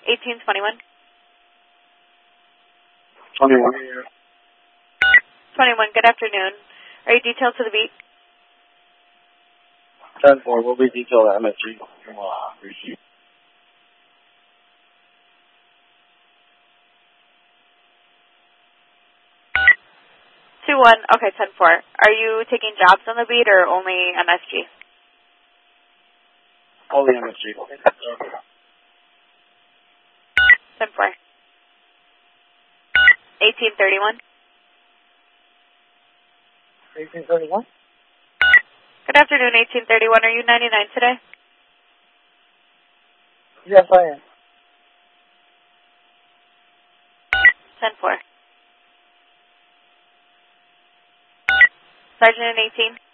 1821. 21. 21, good afternoon. Are you detailed to the beat? 10-4 will be detailed at MSG. 21, okay, 10-4. Are you taking jobs on the beat or only MSG? Only MSG. 10-4. 1831. 1831? Good afternoon, 1831. Are you 99 today? Yes, I am. 10-4. Sergeant in 18.